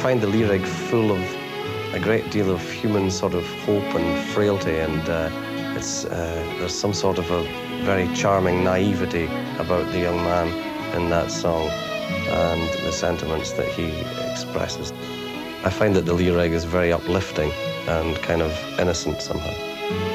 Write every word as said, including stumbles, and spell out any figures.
find the lyric full of a great deal of human sort of hope and frailty, and uh, it's, uh, there's some sort of a very charming naivety about the young man in that song and the sentiments that he expresses. I find that the lyric is very uplifting and kind of innocent somehow.